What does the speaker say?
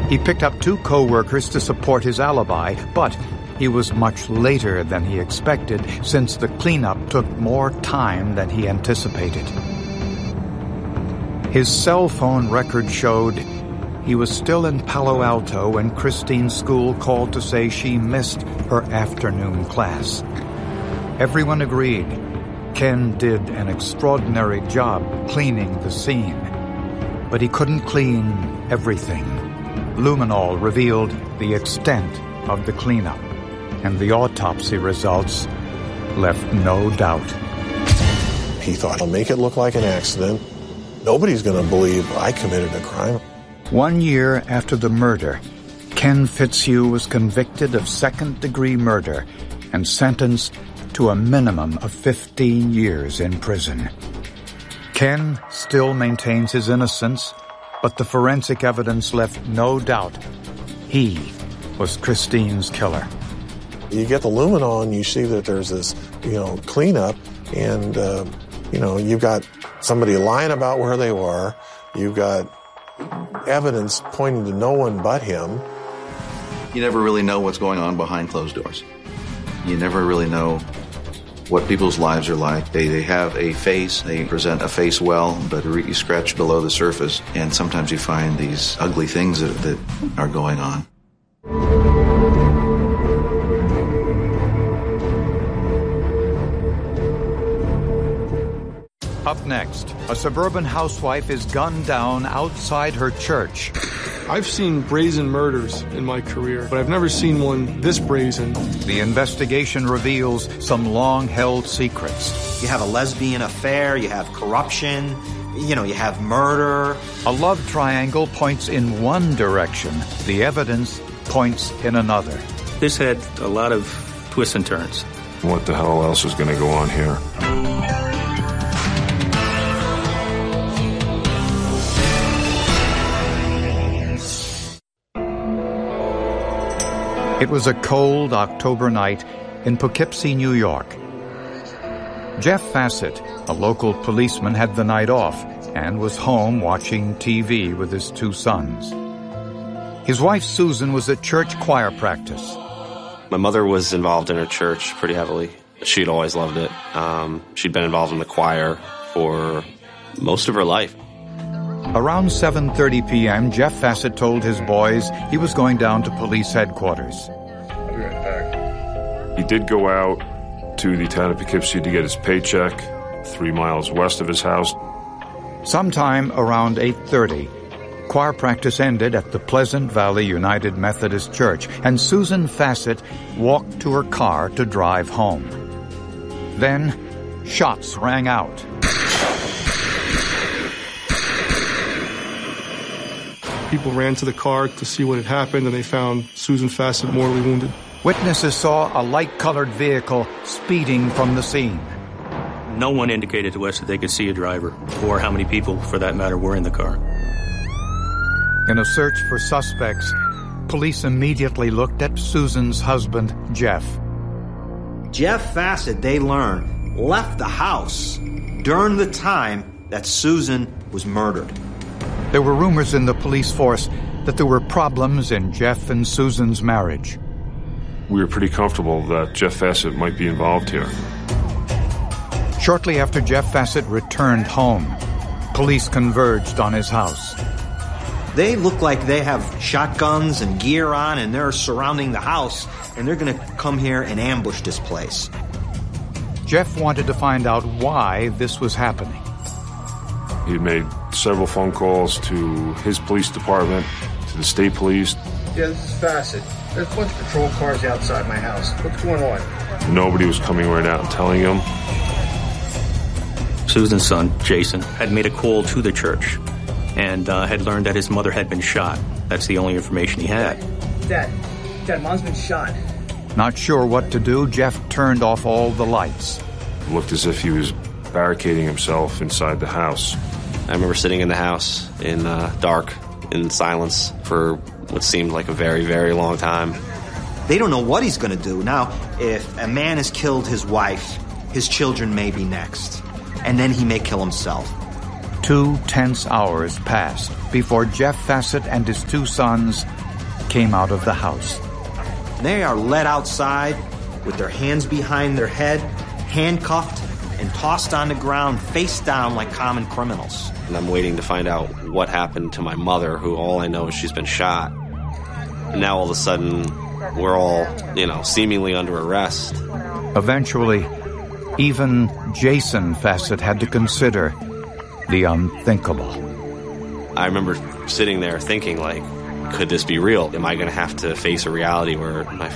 He picked up 2 co-workers to support his alibi, but he was much later than he expected since the cleanup took more time than he anticipated. His cell phone record showed he was still in Palo Alto when Christine's school called to say she missed her afternoon class. Everyone agreed Ken did an extraordinary job cleaning the scene, but he couldn't clean everything. Luminol revealed the extent of the cleanup, and the autopsy results left no doubt. He thought, I'll make it look like an accident. Nobody's going to believe I committed a crime. 1 year after the murder, Ken Fitzhugh was convicted of second-degree murder and sentenced to a minimum of 15 years in prison. Ken still maintains his innocence, but the forensic evidence left no doubt he was Christine's killer. You get the luminol and you see that there's this, cleanup, and, you've got somebody lying about where they were. You've got evidence pointing to no one but him. You never really know what's going on behind closed doors. You never really know what people's lives are like. They have a face, they present a face well, but you scratch below the surface, and sometimes you find these ugly things that are going on. Up next, a suburban housewife is gunned down outside her church. I've seen brazen murders in my career, but I've never seen one this brazen. The investigation reveals some long-held secrets. You have a lesbian affair, you have corruption, you have murder. A love triangle points in one direction. The evidence points in another. This had a lot of twists and turns. What the hell else is going to go on here? It was a cold October night in Poughkeepsie, New York. Jeff Fassett, a local policeman, had the night off and was home watching TV with his 2 sons. His wife, Susan, was at church choir practice. My mother was involved in her church pretty heavily. She'd always loved it. She'd been involved in the choir for most of her life. Around 7:30 p.m., Jeff Fassett told his boys he was going down to police headquarters. I'll be right back. He did go out to the town of Poughkeepsie to get his paycheck, 3 miles west of his house. Sometime around 8:30, choir practice ended at the Pleasant Valley United Methodist Church, and Susan Fassett walked to her car to drive home. Then, shots rang out. People ran to the car to see what had happened, and they found Susan Fassett mortally wounded. Witnesses saw a light-colored vehicle speeding from the scene. No one indicated to us that they could see a driver, or how many people, for that matter, were in the car. In a search for suspects, police immediately looked at Susan's husband, Jeff. Jeff Fassett, they learned, left the house during the time that Susan was murdered. There were rumors in the police force that there were problems in Jeff and Susan's marriage. We were pretty comfortable that Jeff Fassett might be involved here. Shortly after Jeff Fassett returned home, police converged on his house. They look like they have shotguns and gear on, and they're surrounding the house, and they're going to come here and ambush this place. Jeff wanted to find out why this was happening. He had made several phone calls to his police department, to the state police. Yeah, this is Fassett. There's a bunch of patrol cars outside my house. What's going on? Nobody was coming right out and telling him. Susan's son, Jason, had made a call to the church and had learned that his mother had been shot. That's the only information he had. Dad, Mom's been shot. Not sure what to do, Jeff turned off all the lights. It looked as if he was barricading himself inside the house. I remember sitting in the house in dark, in silence, for what seemed like a very, very long time. They don't know what he's going to do. Now, if a man has killed his wife, his children may be next. And then he may kill himself. 2 tense hours passed before Jeff Fassett and his 2 sons came out of the house. They are led outside with their hands behind their head, handcuffed, and tossed on the ground face down like common criminals. And I'm waiting to find out what happened to my mother, who all I know is she's been shot. And now all of a sudden, we're all, seemingly under arrest. Eventually, even Jason Fassett had to consider the unthinkable. I remember sitting there thinking, could this be real? Am I going to have to face a reality where my